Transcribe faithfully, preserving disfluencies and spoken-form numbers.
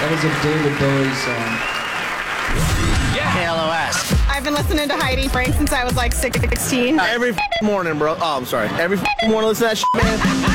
That was a David Bowie song. Yeah. K L O S. I've been listening to Heidi Frank since I was like sixteen. Every morning, bro. Oh, I'm sorry. Every morning, listen to that shit, man.